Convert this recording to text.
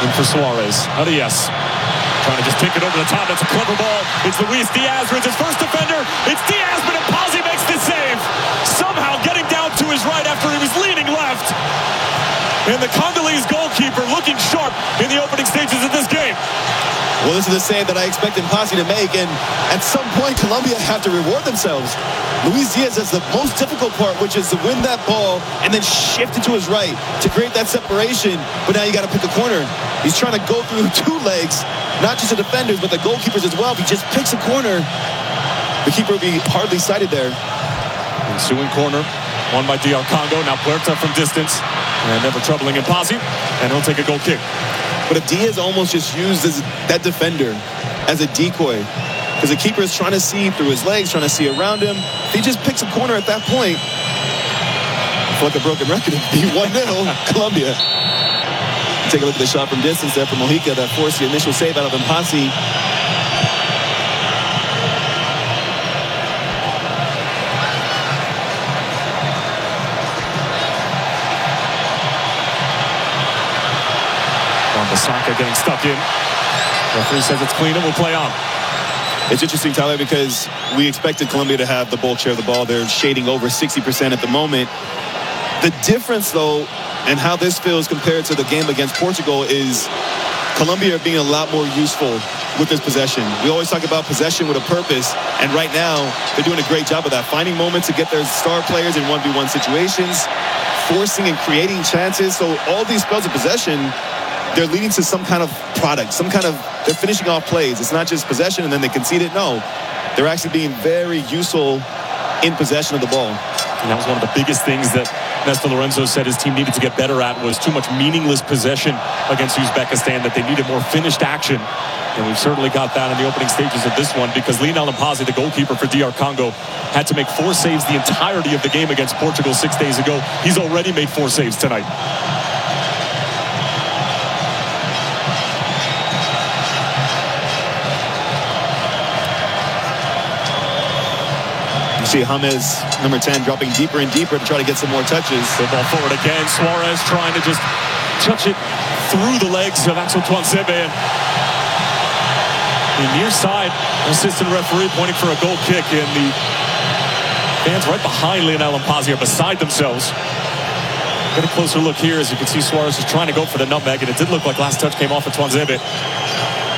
In for Suarez. Arias. Trying to just pick it over the top. That's a clever ball. It's Luis Diaz who's his first defender. It's Diaz, but Mpasi makes the save. Somehow getting down to his right after he was leaning left. And the Congolese goalkeeper looking sharp in the opening stages of this game. Well, this is the save that I expect Mpasi to make, and at some point, Colombia have to reward themselves. Luis Diaz has the most difficult part, which is to win that ball and then shift it to his right to create that separation, but now you got to pick a corner. He's trying to go through two legs, not just the defenders, but the goalkeepers as well. If he just picks a corner, the keeper will be hardly sighted there. Ensuing corner, won by DR Congo. Now Puerta from distance, and never troubling Mpasi, and he'll take a goal kick. But if Diaz almost just uses that defender as a decoy, because the keeper is trying to see through his legs, trying to see around him, if he just picks a corner at that point, I feel like a broken record. It'd be 1-0 Colombia. Take a look at the shot from distance there from Mojica that forced the initial save out of Mpasi. Wan-Bissaka getting stuck in. Referee says it's clean and we'll play on. It's interesting, Tyler, because we expected Colombia to have the bulk share of the ball. They're shading over 60% at the moment. The difference, though, and how this feels compared to the game against Portugal is Colombia being a lot more useful with this possession. We always talk about possession with a purpose, and right now they're doing a great job of that, finding moments to get their star players in 1v1 situations, forcing and creating chances. So all these spells of possession, they're leading to some kind of product, they're finishing off plays. It's not just possession and then they concede it. No, they're actually being very useful in possession of the ball. And that was one of the biggest things that Néstor Lorenzo said his team needed to get better at, was too much meaningless possession against Uzbekistan, that they needed more finished action. And we've certainly got that in the opening stages of this one, because Lionel Mpasi, the goalkeeper for DR Congo, had to make 4 saves the entirety of the game against Portugal 6 days ago. He's already made 4 saves tonight. You see James, number 10, dropping deeper and deeper to try to get some more touches. The ball forward again. Suarez trying to just touch it through the legs of Axel Tuanzebe. The near side, assistant referee pointing for a goal kick, and the fans right behind Lionel Mpasi are beside themselves. Get a closer look here as you can see Suarez is trying to go for the nutmeg, and it did look like last touch came off of Tuanzebe.